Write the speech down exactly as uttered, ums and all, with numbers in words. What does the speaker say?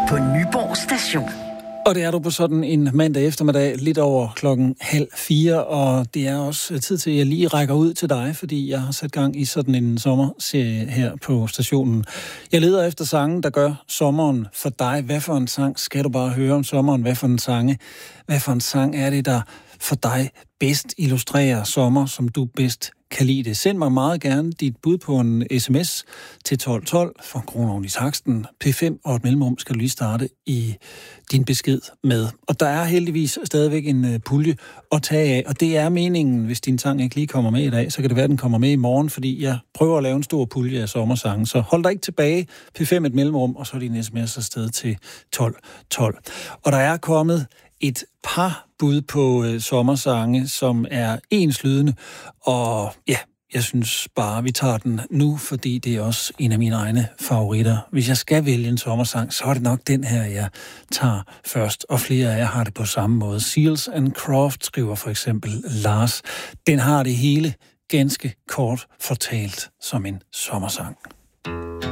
på Nyborg Station. Og det er du på sådan en mandag eftermiddag, lidt over klokken halv fire, og det er også tid til, at jeg lige rækker ud til dig, fordi jeg har sat gang i sådan en sommerserie her på stationen. Jeg leder efter sange, der gør sommeren for dig. Hvad for en sang skal du bare høre om sommeren? Hvad for en sange? Hvad for en sang er det, der for dig bedst illustrerer sommer, som du bedst kan lide det? Send mig meget gerne dit bud på en sms til tolv tolv for kroner i taksten. P fem og et mellemrum skal du lige starte i din besked med. Og der er heldigvis stadigvæk en pulje at tage af, og det er meningen, hvis din sang ikke lige kommer med i dag, så kan det være, at den kommer med i morgen, fordi jeg prøver at lave en stor pulje af sommersange. Så hold dig ikke tilbage. P fem et mellemrum, og så er din sms afsted til tolv tolv. Og der er kommet et par bud på øh, sommersange, som er enslydende, og ja, jeg synes bare, vi tager den nu, fordi det er også en af mine egne favoritter. Hvis jeg skal vælge en sommersang, så er det nok den her, jeg tager først, og flere af jer har det på samme måde. Seals and Croft skriver for eksempel Lars. Den har det hele ganske kort fortalt som en sommersang.